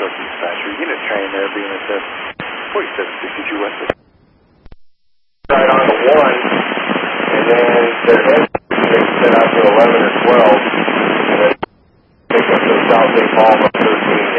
Dispatcher. Unit train there being at the 4762 West. Right on the 1, and then their head takes it out to 11 or 12, and then takes up to the South St. Paul.